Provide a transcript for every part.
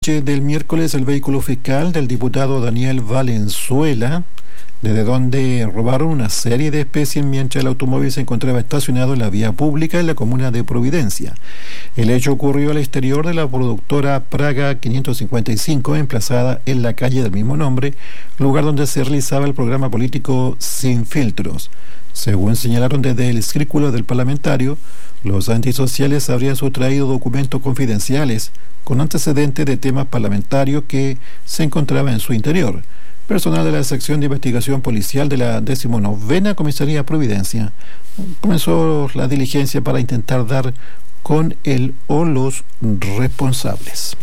Del miércoles, el vehículo fiscal del diputado Daniel Valenzuela, desde donde robaron una serie de especies mientras el automóvil se encontraba estacionado en la vía pública en la comuna de Providencia. El hecho ocurrió al exterior de la productora Praga 555, emplazada en la calle del mismo nombre, lugar donde se realizaba el programa político Sin Filtros. Según señalaron desde el círculo del parlamentario, los antisociales habrían sustraído documentos confidenciales con antecedentes de temas parlamentarios que se encontraban en su interior. Personal de la sección de investigación policial de la 19ª Comisaría Providencia comenzó la diligencia para intentar dar con él o los responsables.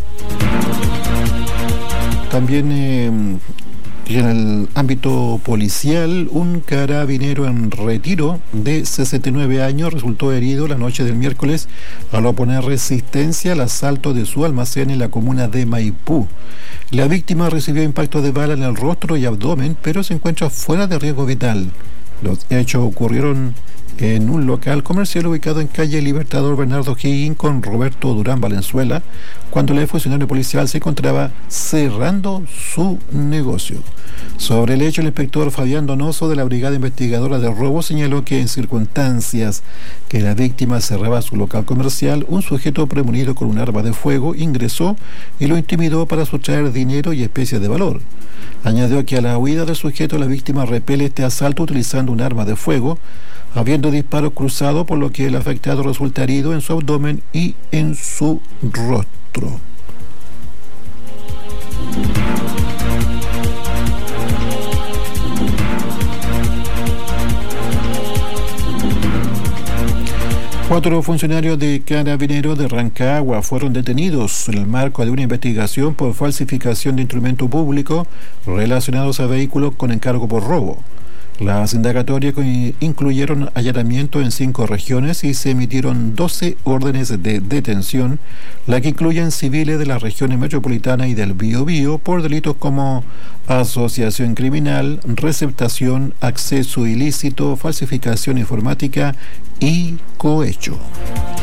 También en el ámbito policial, un carabinero en retiro de 69 años resultó herido la noche del miércoles al oponer resistencia al asalto de su almacén en la comuna de Maipú. La víctima recibió impactos de bala en el rostro y abdomen, pero se encuentra fuera de riesgo vital. Los hechos ocurrieron en un local comercial ubicado en calle Libertador Bernardo Higgins con Roberto Durán Valenzuela, cuando el funcionario policial se encontraba cerrando su negocio. Sobre el hecho, el inspector Fabián Donoso de la Brigada Investigadora de Robo señaló que en circunstancias que la víctima cerraba su local comercial, un sujeto premunido con un arma de fuego ingresó y lo intimidó para sustraer dinero y especies de valor. Añadió que a la huida del sujeto la víctima repele este asalto utilizando un arma de fuego, habiendo disparos cruzados, por lo que el afectado resulta herido en su abdomen y en su rostro. Cuatro funcionarios de Carabineros de Rancagua fueron detenidos en el marco de una investigación por falsificación de instrumento público relacionados a vehículos con encargo por robo. Las indagatorias incluyeron allanamientos en 5 regiones y se emitieron 12 órdenes de detención, las que incluyen civiles de las regiones metropolitana y del Biobío por delitos como asociación criminal, receptación, acceso ilícito, falsificación informática y cohecho.